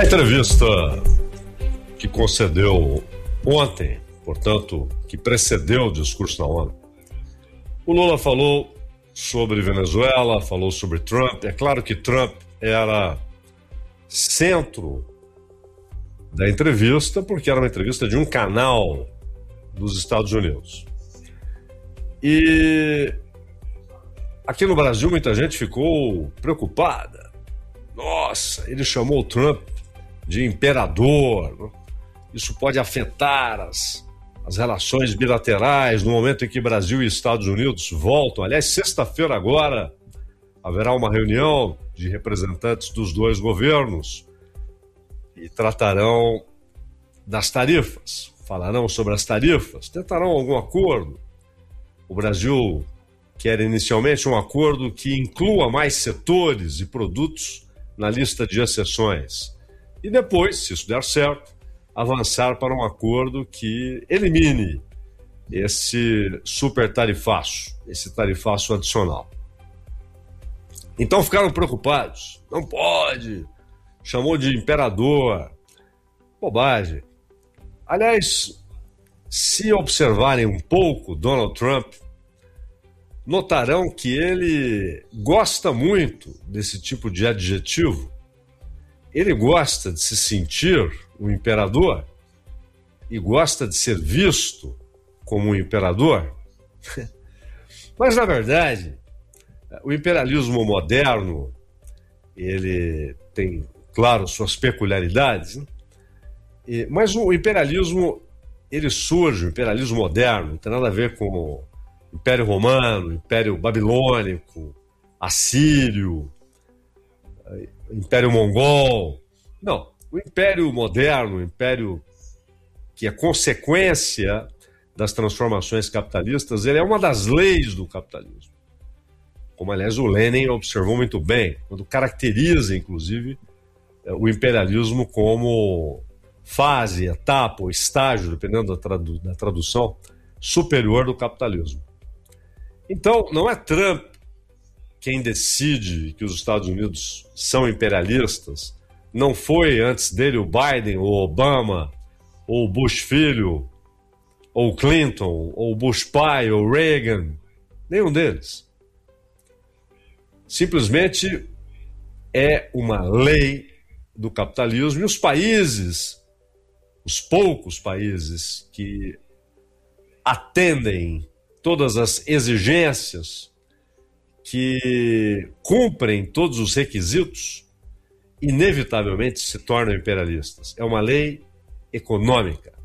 entrevista que concedeu ontem, portanto, que precedeu o discurso na ONU, o Lula falou sobre Venezuela, falou sobre Trump. É claro que Trump era centro da entrevista, porque era uma entrevista de um canal dos Estados Unidos. E aqui no Brasil muita gente ficou preocupada. Nossa, ele chamou o Trump de imperador. Isso pode afetar as relações bilaterais no momento em que Brasil e Estados Unidos voltam. Aliás, sexta-feira agora haverá uma reunião de representantes dos dois governos e tratarão das tarifas, falarão sobre as tarifas, tentarão algum acordo. O Brasil quer inicialmente um acordo que inclua mais setores e produtos na lista de exceções. E depois, se isso der certo, avançar para um acordo que elimine esse super tarifaço, esse tarifaço adicional. Então ficaram preocupados. Não pode. Chamou de imperador. Bobagem. Aliás, se observarem um pouco Donald Trump, notarão que ele gosta muito desse tipo de adjetivo. Ele gosta de se sentir um imperador e gosta de ser visto como um imperador. Mas, na verdade, o imperialismo moderno, ele tem, claro, suas peculiaridades, né? Mas o imperialismo, ele surge, o imperialismo moderno, não tem nada a ver com o Império Romano, Império Babilônico, Assírio, Império Mongol. Não, o Império moderno, o Império que é consequência das transformações capitalistas, ele é uma das leis do capitalismo. Como, aliás, o Lenin observou muito bem, quando caracteriza, inclusive, o imperialismo como fase, etapa ou estágio, dependendo da tradução, superior do capitalismo. Então, não é Trump quem decide que os Estados Unidos são imperialistas. Não foi antes dele o Biden, ou Obama, ou o Bush filho, ou Clinton, ou Bush pai, ou Reagan. Nenhum deles. Simplesmente é uma lei do capitalismo, e os países, os poucos países que atendem todas as exigências, que cumprem todos os requisitos, inevitavelmente se tornam imperialistas. É uma lei econômica.